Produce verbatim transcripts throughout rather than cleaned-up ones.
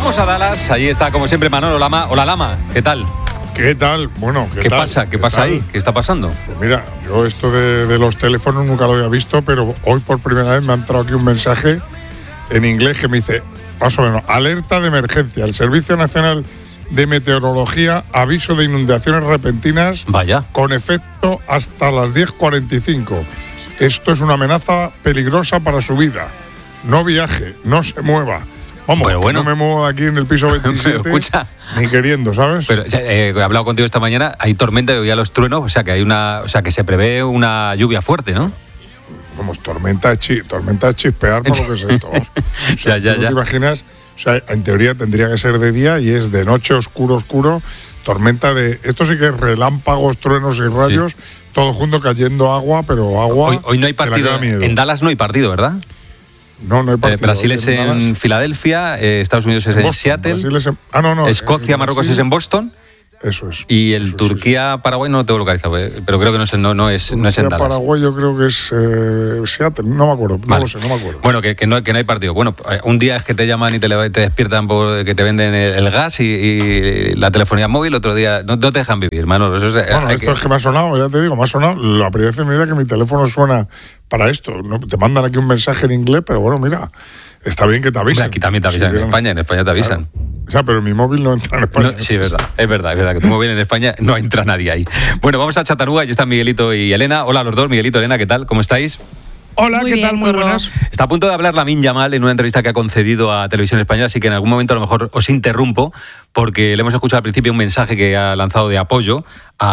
Vamos a Dallas, allí está como siempre Manolo Lama. Hola Lama, ¿qué tal? ¿Qué tal? Bueno, ¿qué, ¿Qué tal? pasa? ¿Qué, ¿Qué pasa tal? ahí? ¿Qué está pasando? Pues mira, yo esto de, de los teléfonos nunca lo había visto, pero hoy por primera vez me ha entrado aquí un mensaje en inglés que me dice, más o menos, alerta de emergencia. El Servicio Nacional de Meteorología, aviso de inundaciones repentinas. Vaya. Con efecto hasta las diez cuarenta y cinco. Esto es una amenaza peligrosa para su vida. No viaje, no se mueva. Vamos, Pero bueno. no me muevo de aquí en el piso veintisiete, Pero escucha. ni queriendo, ¿sabes? Pero eh, he hablado contigo esta mañana, hay tormenta y oía los truenos, o sea que hay una, o sea que se prevé una lluvia fuerte, ¿no? Vamos, tormenta de, chi, tormenta de chispear, por lo que es esto. O sea, ya, ya, ¿tú ya. te imaginas? O sea, en teoría tendría que ser de día y es de noche, oscuro, oscuro, tormenta de... Esto sí que es relámpagos, truenos y rayos, sí. Todo junto cayendo agua, pero agua... Hoy, hoy no hay partido, en Dallas no hay partido, ¿verdad? No, no hay partido. Eh, Brasil es en, en Filadelfia, eh, Estados Unidos es en, en Seattle, es en, ah, no, no, Escocia, Marruecos es en Boston. Eso es. Y el eso Turquía-Paraguay no lo tengo localizado, pero creo que no es, no, no es, no es en Dallas. Paraguay yo creo que es eh, Seattle, no me acuerdo, vale. no lo sé, no me acuerdo. Bueno, que, que, no, que no hay partido. Bueno, un día es que te llaman y te, te despiertan porque te venden el, el gas y, y la telefonía móvil, otro día no, no te dejan vivir, Manolo. Eso es, bueno, esto que... es que me ha sonado, ya te digo, me ha sonado la primera vez en mi vida que mi teléfono suena para esto. ¿No? Te mandan aquí un mensaje en inglés, pero bueno, mira, está bien que te avisen. Aquí también te avisan, si en España, en España te avisan. Claro. O sea, pero mi móvil no entra en España. No, sí, es verdad, es verdad, es verdad, que tu móvil en España no entra nadie ahí. Bueno, vamos a Chattanooga, y están Miguelito y Elena. Hola a los dos, Miguelito, Elena, ¿qué tal? ¿Cómo estáis? Hola, Muy ¿qué bien, tal? Muy buenas. Está a punto de hablar Lamine Yamal en una entrevista que ha concedido a Televisión Española, así que en algún momento a lo mejor os interrumpo, porque le hemos escuchado al principio un mensaje que ha lanzado de apoyo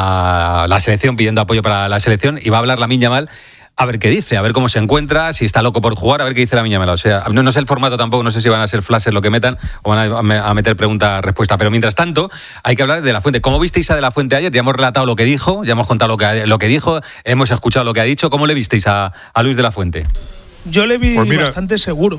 a la selección, pidiendo apoyo para la selección, y va a hablar Lamine Yamal. A ver qué dice, a ver cómo se encuentra, si está loco por jugar, a ver qué dice la Yamal. O sea, no, no sé el formato tampoco, no sé si van a ser flashes lo que metan o van a, a meter pregunta-respuesta. Pero mientras tanto, hay que hablar de La Fuente. ¿Cómo visteis a De La Fuente ayer? Ya hemos relatado lo que dijo, ya hemos contado lo que, lo que dijo, hemos escuchado lo que ha dicho. ¿Cómo le visteis a, a Luis De La Fuente? Yo le vi pues bastante seguro.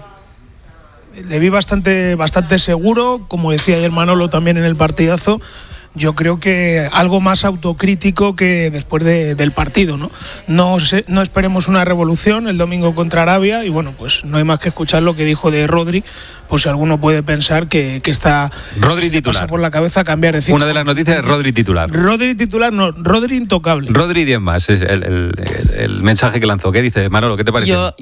Le vi bastante, bastante seguro, como decía ayer Manolo también en el partidazo. Yo creo que algo más autocrítico que después de, del partido, ¿no? No, se, no esperemos una revolución el domingo contra Arabia y bueno, pues no hay más que escuchar lo que dijo de Rodri, pues si alguno puede pensar que, que está Rodri que titular. Pasa por la cabeza cambiar de ciclo. Una de las noticias es Rodri titular. Rodri titular, no, Rodri intocable. Rodri diez más, es el, el, el, el mensaje que lanzó. ¿Qué dice Manolo? ¿Qué te parece? Yo...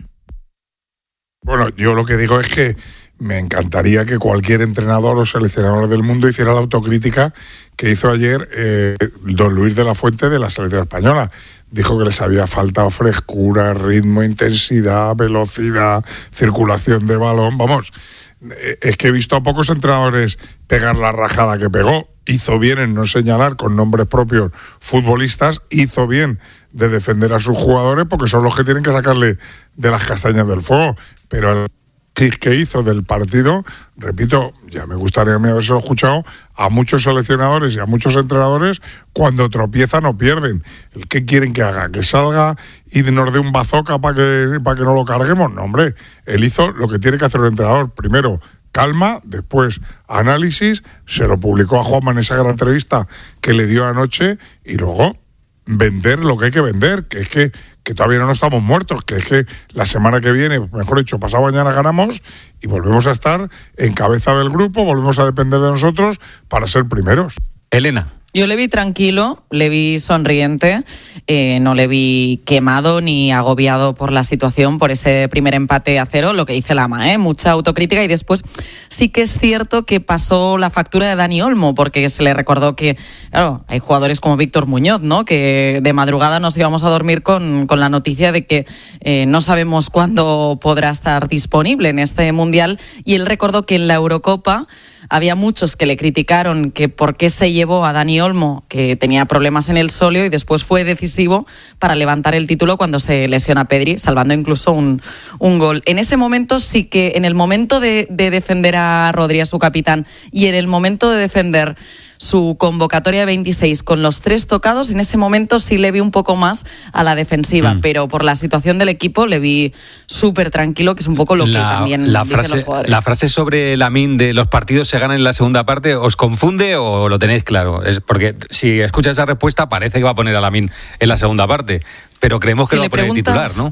Bueno, yo lo que digo es que me encantaría que cualquier entrenador o seleccionador del mundo hiciera la autocrítica que hizo ayer eh, don Luis de la Fuente de la selección española. Dijo que les había faltado frescura, ritmo, intensidad, velocidad, circulación de balón. Vamos, es que he visto a pocos entrenadores pegar la rajada que pegó. Hizo bien en no señalar con nombres propios futbolistas, hizo bien de defender a sus jugadores porque son los que tienen que sacarle de las castañas del fuego. Pero el que hizo del partido, repito, ya me gustaría haberse escuchado a muchos seleccionadores y a muchos entrenadores cuando tropiezan o pierden. ¿El qué quieren que haga? ¿Que salga y nos dé un bazooka para que, para que no lo carguemos? No, hombre, él hizo lo que tiene que hacer el entrenador. Primero, calma, después análisis, se lo publicó a Juanma en esa gran entrevista que le dio anoche y luego vender lo que hay que vender, que es que, que todavía no estamos muertos, que es que la semana que viene, mejor dicho, pasado mañana ganamos y volvemos a estar en cabeza del grupo, volvemos a depender de nosotros para ser primeros. Elena. Yo le vi tranquilo, le vi sonriente, eh, no le vi quemado ni agobiado por la situación, por ese primer empate a cero, lo que dice Lama, ¿eh? Mucha autocrítica y después sí que es cierto que pasó la factura de Dani Olmo, porque se le recordó que, claro, hay jugadores como Víctor Muñoz, ¿no? Que de madrugada nos íbamos a dormir con, con la noticia de que eh, no sabemos cuándo podrá estar disponible en este Mundial y él recordó que en la Eurocopa había muchos que le criticaron que por qué se llevó a Dani Olmo, que tenía problemas en el sóleo, y después fue decisivo para levantar el título cuando se lesiona Pedri, salvando incluso un, un gol. En ese momento sí que, en el momento de, de defender a Rodri, a su capitán, y en el momento de defender su convocatoria veintiséis con los tres tocados, en ese momento sí le vi un poco más a la defensiva, mm. pero por la situación del equipo le vi súper tranquilo, que es un poco lo la, que también la dicen frase, los jugadores. La frase sobre Lamine de los partidos se ganan en la segunda parte, ¿os confunde o lo tenéis claro? Es porque si escuchas esa respuesta parece que va a poner a Lamine en la segunda parte, pero creemos que si lo va a poner pregunta... titular, ¿no?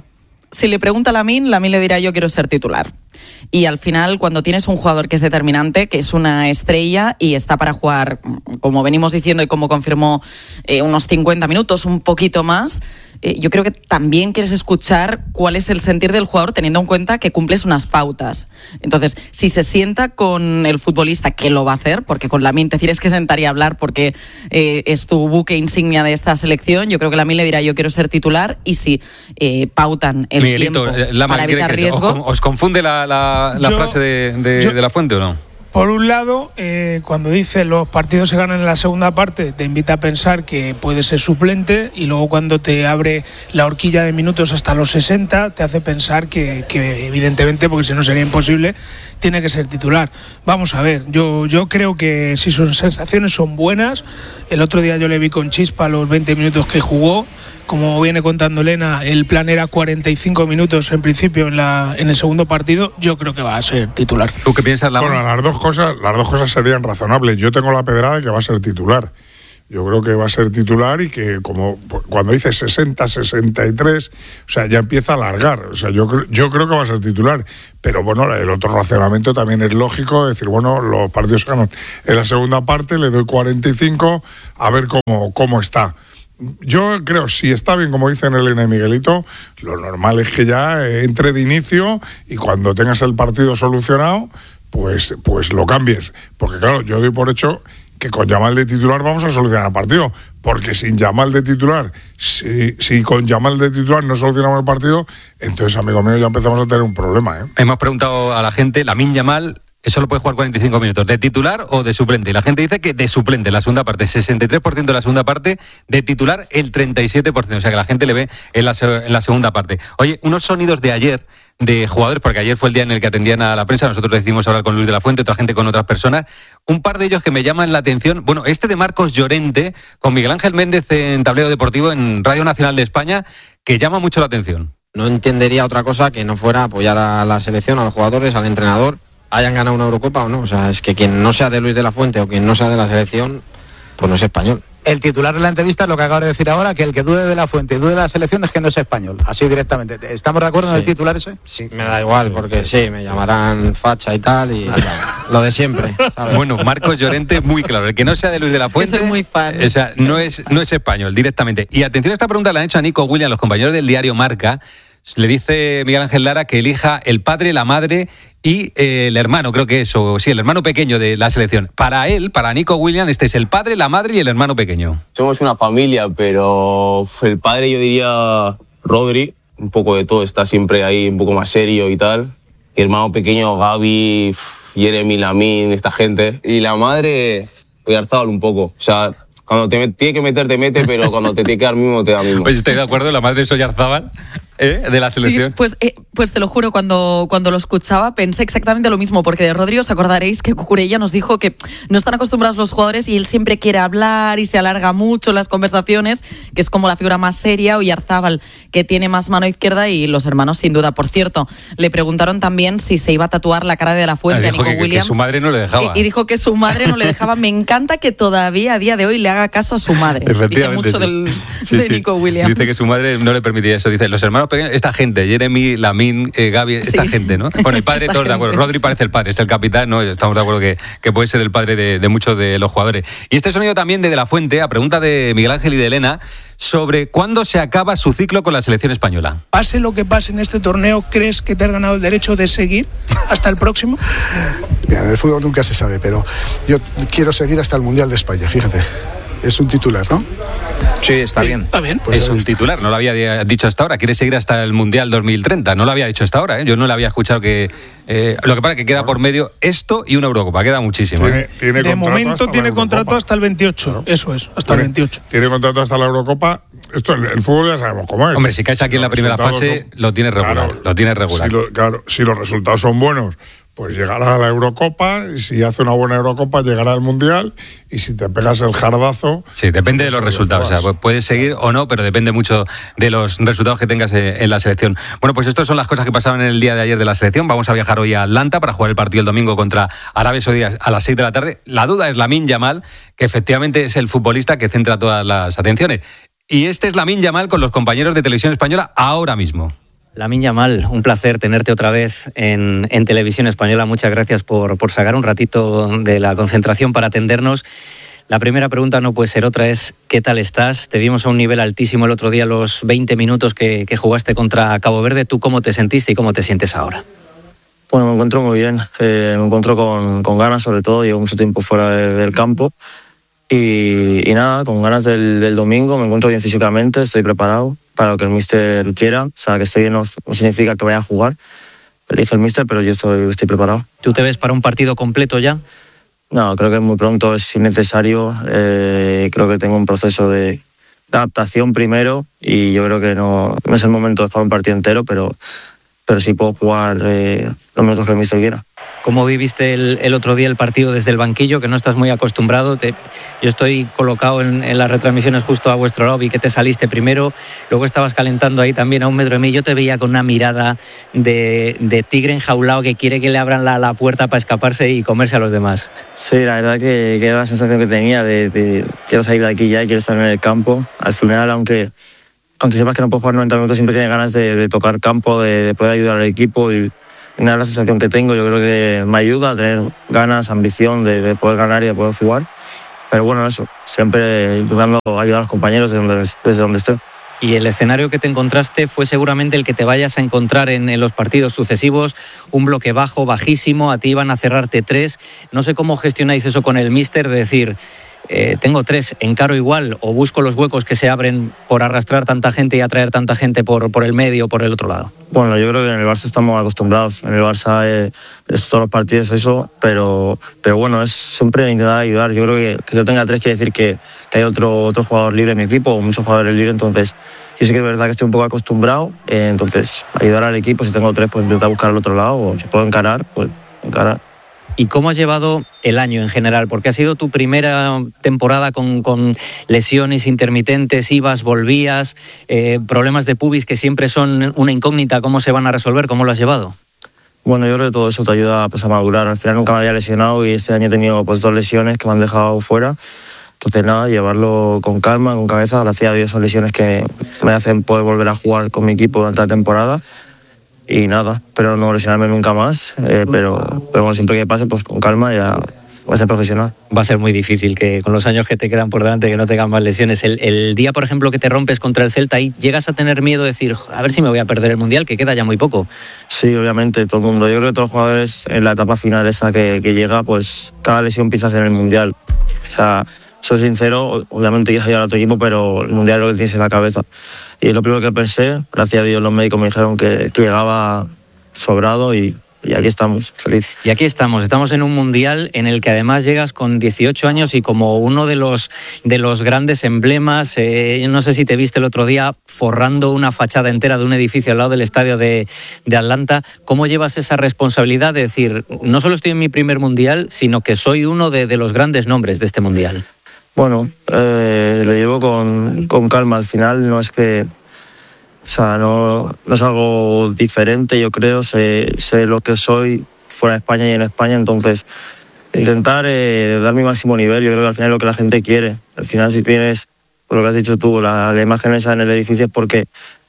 si le pregunta a Lamine, Lamine le dirá yo quiero ser titular. Y al final, cuando tienes un jugador que es determinante, que es una estrella y está para jugar, como venimos diciendo y como confirmó, eh, unos cincuenta minutos, un poquito más, eh, yo creo que también quieres escuchar cuál es el sentir del jugador teniendo en cuenta que cumples unas pautas. Entonces, si se sienta con el futbolista, que lo va a hacer, porque con Lamine te tienes que sentar y hablar porque eh, es tu buque insignia de esta selección, yo creo que Lamine le dirá yo quiero ser titular, y si eh, pautan el Miguelito, tiempo Lama, para evitar riesgo... ¿Os, ¿Os confunde la, la, la yo, frase de, de, yo, de La Fuente o no? Por un lado, eh, cuando dice los partidos se ganan en la segunda parte, te invita a pensar que puede ser suplente, y luego cuando te abre la horquilla de minutos hasta los sesenta, te hace pensar que, que evidentemente, porque si no sería imposible, tiene que ser titular. Vamos a ver, yo, yo creo que si sus sensaciones son buenas, el otro día yo le vi con chispa los veinte minutos que jugó. Como viene contando Elena, el plan era cuarenta y cinco minutos en principio en, la, en el segundo partido. Yo creo que va a ser titular. ¿Tú qué piensas, Lama? Bueno, las dos cosas, las dos cosas serían razonables. Yo tengo la pedrada de que va a ser titular. Yo creo que va a ser titular, y que como cuando dice sesenta, sesenta y tres, o sea, ya empieza a alargar. O sea, yo, yo creo que va a ser titular. Pero bueno, el otro razonamiento también es lógico, decir, bueno, los partidos se ganan en la segunda parte, le doy cuarenta y cinco, a ver cómo, cómo está. Yo creo, si está bien, como dicen Elena y Miguelito, lo normal es que ya entre de inicio, y cuando tengas el partido solucionado, pues, pues lo cambies. Porque claro, yo doy por hecho que con Yamal de titular vamos a solucionar el partido, porque sin Yamal de titular, si, si con Yamal de titular no solucionamos el partido, entonces, amigo mío, ya empezamos a tener un problema, ¿eh? Hemos preguntado a la gente, Lamine Yamal solo puede jugar cuarenta y cinco minutos, ¿de titular o de suplente? Y la gente dice que de suplente, la segunda parte, sesenta y tres por ciento de la segunda parte, de titular el treinta y siete por ciento, o sea que la gente le ve en la, en la segunda parte. Oye, unos sonidos de ayer de jugadores, porque ayer fue el día en el que atendían a la prensa, nosotros decidimos hablar con Luis de la Fuente, otra gente con otras personas, un par de ellos que me llaman la atención. Bueno, este de Marcos Llorente, con Miguel Ángel Méndez en Tablero Deportivo, en Radio Nacional de España, que llama mucho la atención. No entendería otra cosa que no fuera apoyar a la selección, a los jugadores, al entrenador, hayan ganado una Eurocopa o no. O sea, es que quien no sea de Luis de la Fuente o quien no sea de la selección, pues no es español. El titular de la entrevista es lo que acabo de decir ahora, que el que dude de la Fuente y dude de la selección es que no es español, así directamente. ¿Estamos de acuerdo sí. en el titular ese? Sí, me da igual, porque sí, me llamarán facha y tal, y lo de siempre, ¿sabes? Bueno, Marcos Llorente, muy claro, el que no sea de Luis de la Fuente, soy muy fan. O sea, no es, no es español, directamente. Y atención a esta pregunta, la han hecho a Nico Williams, los compañeros del diario Marca. Le dice Miguel Ángel Lara que elija el padre, la madre y eh, el hermano, creo que es, o sí, el hermano pequeño de la selección. Para él, para Nico Williams, este es el padre, la madre y el hermano pequeño. Somos una familia, pero el padre, yo diría Rodri, un poco de todo, está siempre ahí un poco más serio y tal. Y el hermano pequeño, Gavi, Jeremy, Lamine, esta gente. Y la madre, Oyarzabal un poco, o sea... Cuando te tiene que meter, te mete, pero cuando te tiene que dar mismo, te da mismo. Pues estoy de acuerdo, la madre es Oyarzabal, ¿eh? De la selección. Sí, pues, eh, pues te lo juro, cuando, cuando lo escuchaba pensé exactamente lo mismo, porque de Rodri os acordaréis que Cucurella nos dijo que no están acostumbrados los jugadores y él siempre quiere hablar y se alarga mucho las conversaciones, que es como la figura más seria. Oyarzabal, que tiene más mano izquierda, y los hermanos sin duda. Por cierto, le preguntaron también si se iba a tatuar la cara de la Fuente ah, a Nico que, Williams. Que su madre no le dejaba. Y, y dijo que su madre no le dejaba. Me encanta que todavía a día de hoy le haga caso a su madre. Dice mucho sí. del, sí, de sí. Nico Williams. Dice que su madre no le permitía eso. Dice, los hermanos pequeños, esta gente, Jeremy, Lamine, eh, Gavi, esta sí. gente, ¿no? Bueno, el padre, todos gente, de acuerdo. Rodri parece el padre, es el capitán, ¿no? Estamos de acuerdo que, que puede ser el padre de, de muchos de los jugadores. Y este sonido también de De la Fuente, a pregunta de Miguel Ángel y de Elena, sobre cuándo se acaba su ciclo con la selección española. Pase lo que pase en este torneo, ¿crees que te has ganado el derecho de seguir hasta el próximo? Bien, en el fútbol nunca se sabe, pero yo quiero seguir hasta el Mundial de España, fíjate. Es un titular, ¿no? Sí, está bien. Está bien. Pues es un titular, no lo había dicho hasta ahora. Quiere seguir hasta el Mundial dos mil treinta. No lo había dicho hasta ahora, ¿eh? Yo no le había escuchado que... Eh, lo que pasa es que queda por medio esto y una Eurocopa. Queda muchísimo. Tiene, ¿eh? tiene de momento tiene contrato hasta el veintiocho. Claro. Eso es, hasta tiene, el veintiocho. Tiene contrato hasta la Eurocopa. Esto, el, el fútbol ya sabemos cómo es. Hombre, si caes aquí si en la primera fase, son, lo tienes regular. Claro, lo tienes regular. Si lo, claro, si los resultados son buenos, pues llegará a la Eurocopa, y si hace una buena Eurocopa llegará al Mundial, y si te pegas el jardazo... Sí, depende de los resultados, o sea, puedes seguir o no, pero depende mucho de los resultados que tengas en la selección. Bueno, pues estas son las cosas que pasaron en el día de ayer de la selección. Vamos a viajar hoy a Atlanta para jugar el partido el domingo contra Arabia Saudí a las seis de la tarde. La duda es Lamine Yamal, que efectivamente es el futbolista que centra todas las atenciones. Y este es Lamine Yamal con los compañeros de Televisión Española ahora mismo. Lamine Yamal, un placer tenerte otra vez en, en Televisión Española. Muchas gracias por, por sacar un ratito de la concentración para atendernos. La primera pregunta no puede ser otra, es ¿qué tal estás? Te vimos a un nivel altísimo el otro día, los veinte minutos que, que jugaste contra Cabo Verde. ¿Tú cómo te sentiste y cómo te sientes ahora? Bueno, me encuentro muy bien. Eh, me encuentro con, con ganas, sobre todo. Llevo mucho tiempo fuera de, del campo. Y, y nada, con ganas del, del domingo. Me encuentro bien físicamente, estoy preparado para lo que el míster quiera. O sea, que estoy bien no, no significa que vaya a jugar. Elige el míster, pero yo estoy, estoy preparado. ¿Tú te ves para un partido completo ya? No, creo que es muy pronto, es innecesario. Eh, creo que tengo un proceso de, de adaptación primero y yo creo que no, no es el momento de jugar un partido entero, pero, pero sí puedo jugar eh, los minutos que el míster quiera. ¿Cómo viviste el, el otro día el partido desde el banquillo, que no estás muy acostumbrado? Te, yo estoy colocado en, en las retransmisiones justo a vuestro lado, vi que te saliste primero, luego estabas calentando ahí también a un metro de mí. Yo te veía con una mirada de, de tigre enjaulado que quiere que le abran la, la puerta para escaparse y comerse a los demás. Sí, la verdad que, que era la sensación que tenía de, de quiero salir de aquí ya y quiero estar en el campo. Al final, aunque, aunque sepas que no puedes jugar noventa minutos, siempre tienes ganas de, de tocar campo, de, de poder ayudar al equipo y nada, la sensación que tengo, yo creo que me ayuda a tener ganas, ambición de, de poder ganar y de poder jugar. Pero bueno, eso, siempre intentando ayudar a los compañeros desde donde, desde donde esté. Y el escenario que te encontraste fue seguramente el que te vayas a encontrar en, en los partidos sucesivos, un bloque bajo, bajísimo, a ti iban a cerrarte tres. No sé cómo gestionáis eso con el míster, de decir, eh, tengo tres, encaro igual o busco los huecos que se abren por arrastrar tanta gente y atraer tanta gente por, por el medio o por el otro lado. Bueno, yo creo que en el Barça estamos acostumbrados. En el Barça eh, es todos los partidos eso, pero, pero bueno, es siempre intentar ayudar. Yo creo que que yo tenga tres quiere decir que, que hay otro, otro jugador libre en mi equipo o muchos jugadores libres, entonces yo sí que es verdad que estoy un poco acostumbrado, eh, entonces ayudar al equipo, si tengo tres, pues intentar buscar al otro lado, o si puedo encarar, pues encarar. ¿Y cómo has llevado el año en general? Porque ha sido tu primera temporada con, con lesiones intermitentes, ibas, volvías, eh, problemas de pubis que siempre son una incógnita. ¿Cómo se van a resolver? ¿Cómo lo has llevado? Bueno, yo creo que todo eso te ayuda pues, a madurar. Al final nunca me había lesionado y este año he tenido pues, dos lesiones que me han dejado fuera. Entonces nada, llevarlo con calma, con cabeza. Gracias a Dios son lesiones que me hacen poder volver a jugar con mi equipo durante la temporada. Y nada, espero no lesionarme nunca más, eh, pero, pero bueno, siempre que pase, pues con calma ya voy a ser profesional. Va a ser muy difícil que con los años que te quedan por delante que no tengan más lesiones. El, el día, por ejemplo, que te rompes contra el Celta, ahí llegas a tener miedo de decir, a ver si me voy a perder el Mundial, que queda ya muy poco. Sí, obviamente, todo el mundo. Yo creo que todos los jugadores en la etapa final esa que, que llega, pues cada lesión piensas en el Mundial. O sea, soy sincero, obviamente ya ayudar a tu equipo, pero el Mundial es lo que tienes en la cabeza. Y es lo primero que pensé, gracias a Dios los médicos me dijeron que, que llegaba sobrado y, y aquí estamos, feliz. Y aquí estamos, estamos en un Mundial en el que además llegas con dieciocho años y como uno de los, de los grandes emblemas, eh, no sé si te viste el otro día forrando una fachada entera de un edificio al lado del estadio de, de Atlanta. ¿Cómo llevas esa responsabilidad de decir, no solo estoy en mi primer Mundial, sino que soy uno de, de los grandes nombres de este Mundial? Bueno, eh, lo llevo con, con calma. Al final no es que, o sea, no, no es algo diferente, yo creo. Sé, sé lo que soy fuera de España y en España, entonces intentar eh, dar mi máximo nivel. Yo creo que al final es lo que la gente quiere. Al final, si tienes, lo que has dicho tú, la, la imagen esa en el edificio es porque,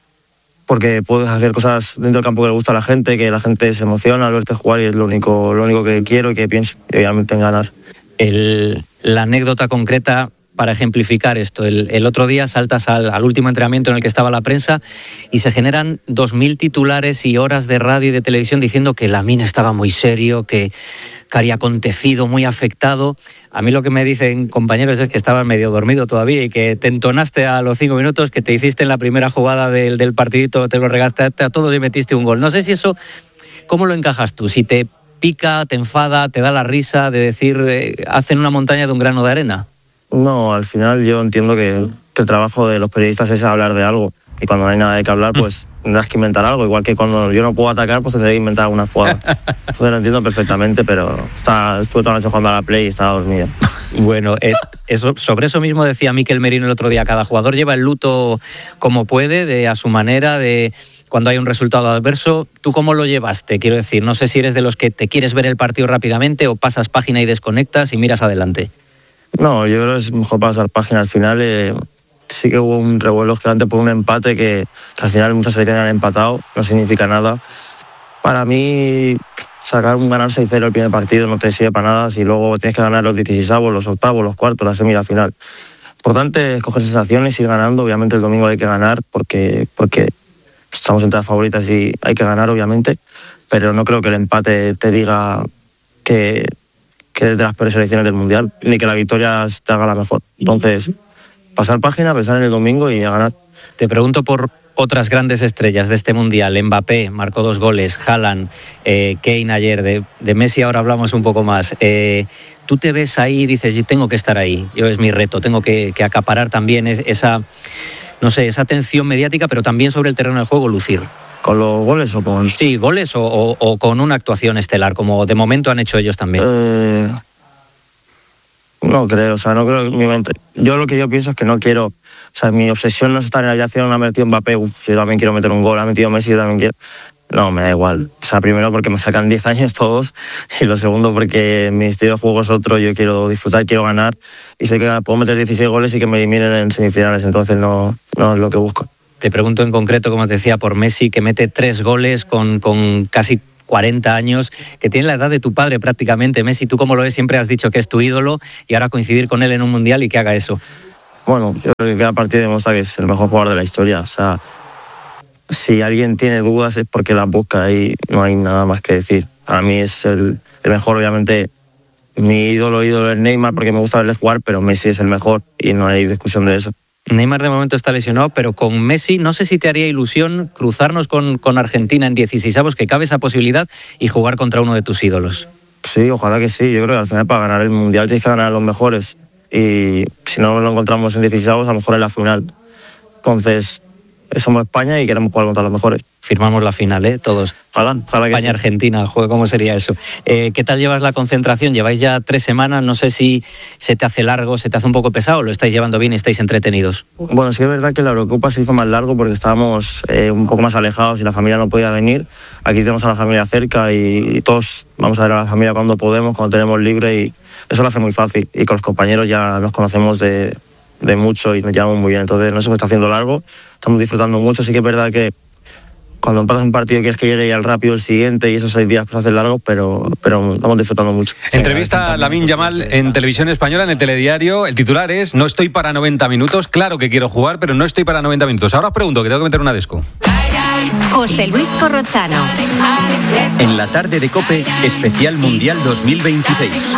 porque puedes hacer cosas dentro del campo que le gusta a la gente, que la gente se emociona al verte jugar y es lo único, lo único que quiero y que pienso, y obviamente en ganar. El, la anécdota concreta para ejemplificar esto. El, el otro día saltas al, al último entrenamiento en el que estaba la prensa y se generan dos mil titulares y horas de radio y de televisión diciendo que Lamine estaba muy serio, que, que había acontecido, muy afectado. A mí lo que me dicen compañeros es que estabas medio dormido todavía y que te entonaste a los cinco minutos, que te hiciste en la primera jugada del, del partidito, te lo regaste a todos y metiste un gol. No sé si eso, ¿cómo lo encajas tú? Si te pica, te enfada, te da la risa de decir, eh, hacen una montaña de un grano de arena. No, al final yo entiendo que, que el trabajo de los periodistas es hablar de algo y cuando no hay nada de que hablar, pues tendrás que inventar algo, igual que cuando yo no puedo atacar, pues tendré que inventar alguna jugada. Entonces lo entiendo perfectamente, pero está, estuve toda la noche jugando a la Play y estaba dormido. Bueno, eh, eso, sobre eso mismo decía Mikel Merino el otro día, cada jugador lleva el luto como puede, de a su manera, de cuando hay un resultado adverso. ¿Tú cómo lo llevaste? Quiero decir, no sé si eres de los que te quieres ver el partido rápidamente o pasas página y desconectas y miras adelante. No, yo creo que es mejor pasar página al final. Eh, sí que hubo un revuelo gigante por un empate que, que al final muchas selecciones han empatado, no significa nada. Para mí, sacar un ganar seis cero el primer partido no te sirve para nada si luego tienes que ganar los dieciseisavos, los octavos, los cuartos, la semi y la final. Importante es coger sensaciones, ir ganando. Obviamente el domingo hay que ganar porque, porque estamos entre las favoritas y hay que ganar, obviamente, pero no creo que el empate te diga que, que es de las peores selecciones del Mundial, ni que la victoria te haga la mejor. Entonces, pasar página, pensar en el domingo y a ganar. Te pregunto por otras grandes estrellas de este Mundial. Mbappé marcó dos goles, Haaland, eh, Kane ayer, de, de Messi ahora hablamos un poco más. Eh, ¿Tú te ves ahí y dices, yo tengo que estar ahí, yo es mi reto, tengo que, que acaparar también esa, no sé, esa atención mediática, pero también sobre el terreno de juego lucir? ¿Con los goles o con...? Sí, goles o, o, o con una actuación estelar, como de momento han hecho ellos también. Eh... No creo, o sea, no creo que mi mente. Yo lo que yo pienso es que no quiero, o sea, mi obsesión no es estar en la aviación, ha metido Mbappé, uf, yo también quiero meter un gol, ha metido Messi, yo también quiero. No, me da igual. O sea, primero porque me sacan diez años todos y lo segundo porque mi estilo de juego es otro, yo quiero disfrutar, quiero ganar y sé que puedo meter dieciséis goles y que me eliminen en semifinales, entonces no, no es lo que busco. Te pregunto en concreto, como te decía, por Messi, que mete tres goles con, con casi cuarenta años, que tiene la edad de tu padre prácticamente. Messi, ¿tú cómo lo ves? Siempre has dicho que es tu ídolo y ahora coincidir con él en un mundial y que haga eso. Bueno, yo creo que cada partido demuestra que es el mejor jugador de la historia. O sea, si alguien tiene dudas es porque las busca y no hay nada más que decir. Para mí es el, el mejor, obviamente. Mi ídolo, ídolo es Neymar porque me gusta verle jugar, pero Messi es el mejor y no hay discusión de eso. Neymar de momento está lesionado, pero con Messi no sé si te haría ilusión cruzarnos con, con Argentina en dieciseisavos, que cabe esa posibilidad, y jugar contra uno de tus ídolos. Sí, ojalá que sí. Yo creo que al final para ganar el Mundial tienes que ganar a los mejores y si no lo encontramos en dieciseisavos, a lo mejor en la final. Entonces, somos España y queremos jugar contra los mejores. Firmamos la final, ¿eh? Todos. Ojalá, ojalá que España-Argentina, sí. ¿Cómo sería eso? Eh, ¿Qué tal llevas la concentración? Lleváis ya tres semanas, no sé si se te hace largo, se te hace un poco pesado, o lo estáis llevando bien y estáis entretenidos. Bueno, sí es verdad que la Eurocopa se hizo más largo porque estábamos eh, un poco más alejados y la familia no podía venir. Aquí tenemos a la familia cerca y, y todos vamos a ver a la familia cuando podemos, cuando tenemos libre, y eso lo hace muy fácil. Y con los compañeros ya nos conocemos de, de mucho y nos llevamos muy bien. Entonces no se me está haciendo largo, estamos disfrutando mucho. Sí que es verdad que cuando empiezas un partido quieres que llegue ya rápido el siguiente y esos seis días pues hacen largos, pero, pero estamos disfrutando mucho. Entrevista a Lamine Yamal en Televisión Española, en el telediario. El titular es: no estoy para noventa minutos. Claro que quiero jugar, pero no estoy para noventa minutos. Ahora os pregunto, que tengo que meter una desco. José Luis Corrochano. En la tarde de COPE, especial Mundial dos mil veintiséis.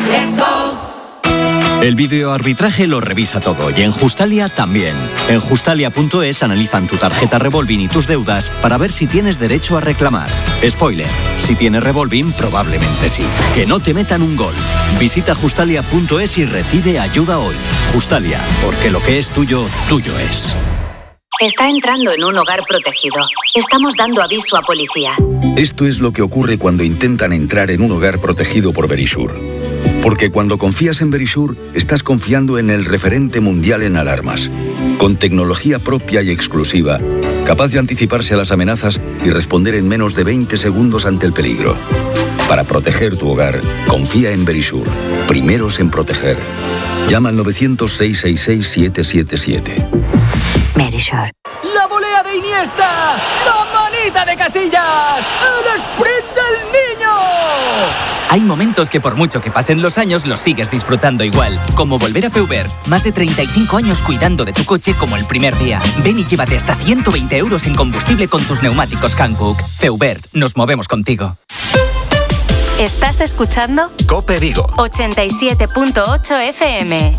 El videoarbitraje lo revisa todo y en Justalia también. En justalia punto es analizan tu tarjeta Revolving y tus deudas para ver si tienes derecho a reclamar. Spoiler, si tienes Revolving probablemente sí. Que no te metan un gol. Visita justalia punto es y recibe ayuda hoy. Justalia, porque lo que es tuyo, tuyo es. Está entrando en un hogar protegido. Estamos dando aviso a policía. Esto es lo que ocurre cuando intentan entrar en un hogar protegido por Verisure. Porque cuando confías en Verisure, estás confiando en el referente mundial en alarmas. Con tecnología propia y exclusiva, capaz de anticiparse a las amenazas y responder en menos de veinte segundos ante el peligro. Para proteger tu hogar, confía en Verisure. Primeros en proteger. Llama al nueve cero cero, seis seis seis, siete siete siete. Verisure. ¡La volea de Iniesta! ¡La manita de Casillas! ¡El sprint del niño! Hay momentos que por mucho que pasen los años los sigues disfrutando igual. Como volver a Feubert. Más de treinta y cinco años cuidando de tu coche como el primer día. Ven y llévate hasta ciento veinte euros en combustible con tus neumáticos Hankook. Feubert, nos movemos contigo. ¿Estás escuchando? COPE Vigo. ochenta y siete punto ocho F M.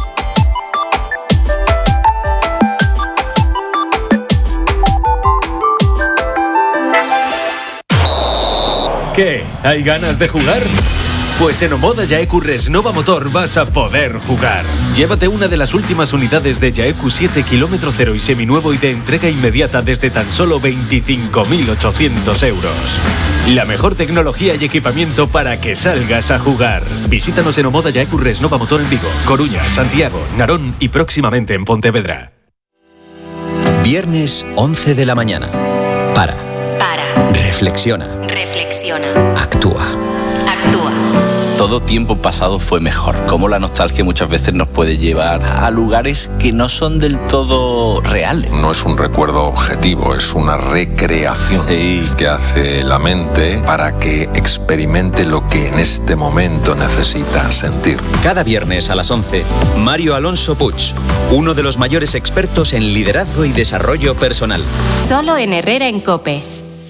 ¿Qué? ¿Hay ganas de jugar? Pues en Omoda Yaeku Resnova Motor vas a poder jugar. Llévate una de las últimas unidades de Yaeku siete kilómetro cero y seminuevo y de entrega inmediata desde tan solo veinticinco mil ochocientos euros. La mejor tecnología y equipamiento para que salgas a jugar. Visítanos en Omoda Yaeku Resnova Motor en Vigo, Coruña, Santiago, Narón y próximamente en Pontevedra. Viernes once de la mañana. Para. Para. Reflexiona. Reflexiona. Actúa. Actúa. Todo tiempo pasado fue mejor. Como la nostalgia muchas veces nos puede llevar a lugares que no son del todo reales. No es un recuerdo objetivo, es una recreación sí. que hace la mente para que experimente lo que en este momento necesita sentir. Cada viernes a las once, Mario Alonso Puig, uno de los mayores expertos en liderazgo y desarrollo personal. Solo en Herrera en COPE.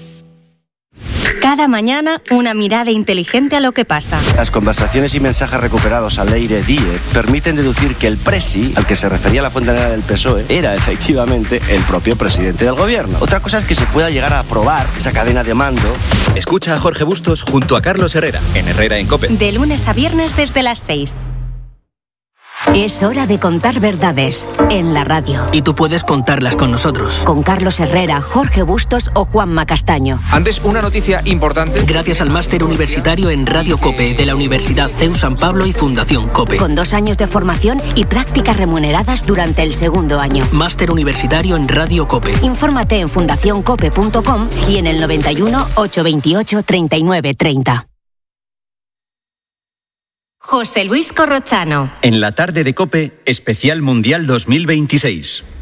Cada mañana, una mirada inteligente a lo que pasa. Las conversaciones y mensajes recuperados a Leire Díez permiten deducir que el presi, al que se refería la Fontanera del P S O E, era efectivamente el propio presidente del gobierno. Otra cosa es que se pueda llegar a aprobar esa cadena de mando. Escucha a Jorge Bustos junto a Carlos Herrera, en Herrera en COPE. De lunes a viernes desde las seis. Es hora de contar verdades en la radio. Y tú puedes contarlas con nosotros. Con Carlos Herrera, Jorge Bustos o Juanma Castaño. Antes, una noticia importante. Gracias al máster universitario en Radio COPE de la Universidad C E U San Pablo y Fundación COPE. Con dos años de formación y prácticas remuneradas durante el segundo año. Máster universitario en Radio COPE. Infórmate en fundación cope punto com y en el noventa y uno, ochocientos veintiocho, treinta y nueve treinta. José Luis Corrochano. En la tarde de COPE, especial Mundial dos mil veintiséis.